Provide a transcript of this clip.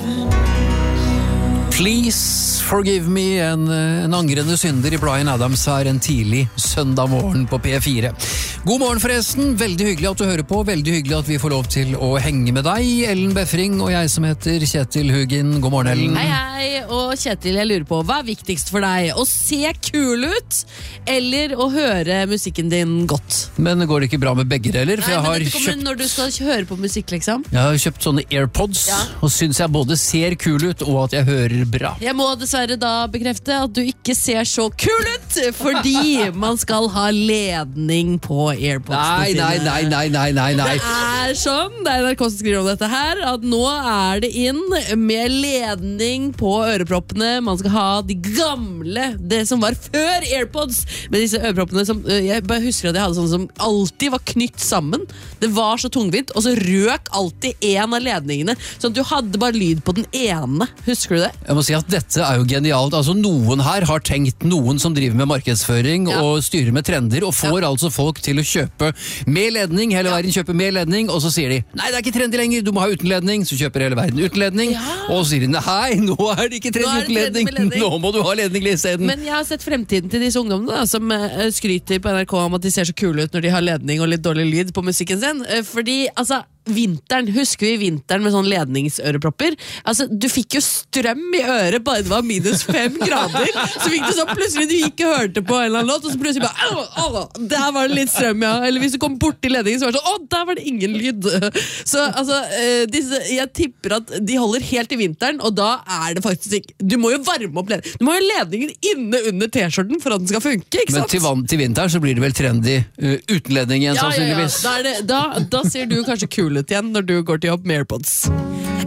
Please forgive me, en angrende synder i Bryan Adams her en tidlig søndag morgen på P4. God morgen forresten, veldig hyggelig at du hører på, veldig hyggelig at vi får lov til å henge med deg, Ellen Befring og jeg som heter Kjetil Hugin. God morgen, Ellen. Hei, hei, og Kjetil, jeg lurer på, hva er viktigst for deg? Å se kul ut, eller å høre musikken din godt? Men går det ikke bra med begge deler? Nei, men dette kommer når du skal høre på musikk, liksom. Jeg har kjøpt sånne AirPods, og synes jeg både ser kul ut og at jeg hører bra. Jeg må dessverre da bekrefte at du ikke ser så kul ut, fordi man skal ha ledning på AirPodsene sine. Nei. Det er sånn, det er NRK som skriver om dette her, at nå er det inn med ledning på øreproppene. Man skal ha de gamle, det som var før AirPods, med disse øreproppene som, jeg bare husker at jeg hadde sånne som alltid var knytt sammen. Det var så tungvint, og så røk alltid en av ledningene, sånn at du hadde bare lyd på den ene. Husker du det? Jeg må si at dette er jo genialt. Altså noen her har tenkt, noen som driver med markedsføring og styrer med trender, og får altså folk til å kjøpe med ledning, hele verden kjøper med ledning, og så sier de, nei, det er ikke trendy lenger, du må ha uten ledning, så kjøper hele verden uten ledning, og så sier de, nei, nå er det ikke trendy uten ledning, nå må du ha ledning i stedet. Men jeg har sett fremtiden til disse ungdommene da, som skryter på NRK om at de ser så kule ut når de har ledning og litt dårlig lyd på musikken sin, fordi, altså, vinteren, husker vi vinteren med sånn ledningsørepropper? Altså, du fikk jo strøm i øret bare det var -5 grader. Så fikk du sånn, plutselig du gikk og hørte på en eller annen låt, og så plutselig bare, der var det litt strøm, ja. Eller hvis du kom bort til ledningen, så var det sånn, der var det ingen lyd. Så, altså, jeg tipper at de holder helt i vinteren, og da er det faktisk ikke, du må jo varme opp ledningen. Du må jo ha ledningen inne under t-skjorten for at den skal funke, ikke sant? Men til vinteren så blir det vel trendy uten ledning igjen, sannsynligvis. Da ser du kanskje kul ut igjen når du går til jobb med AirPods.